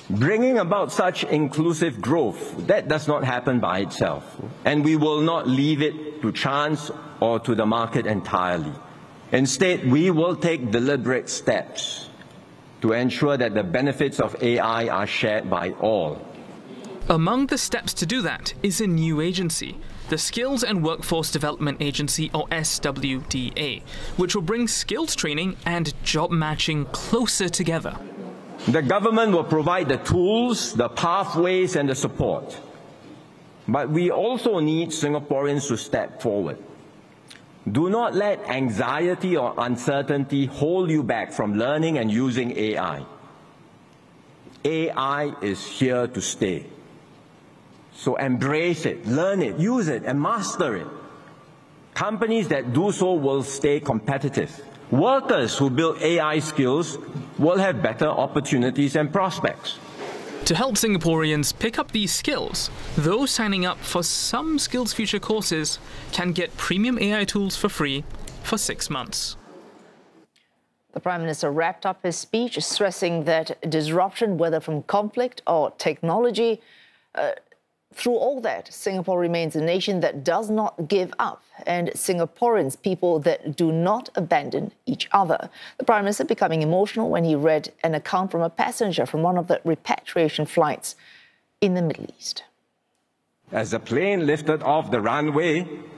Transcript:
Bringing about such inclusive growth, that does not happen by itself, and we will not leave it to chance or to the market entirely. Instead, we will take deliberate steps to ensure that the benefits of AI are shared by all. Among the steps to do that is a new agency, the Skills and Workforce Development Agency, or SWDA, which will bring skills training and job matching closer together. The government will provide the tools, the pathways, and the support. But we also need Singaporeans to step forward. Do not let anxiety or uncertainty hold you back from learning and using AI. AI is here to stay. So embrace it, learn it, use it, and master it. Companies that do so will stay competitive. Workers who build AI skills will have better opportunities and prospects. To help Singaporeans pick up these skills, those signing up for some SkillsFuture courses can get premium AI tools for free for 6 months. The Prime Minister wrapped up his speech stressing that disruption, whether from conflict or technology, through all that, Singapore remains a nation that does not give up, and Singaporeans, people that do not abandon each other. The Prime Minister becoming emotional when he read an account from a passenger from one of the repatriation flights in the Middle East. As the plane lifted off the runway,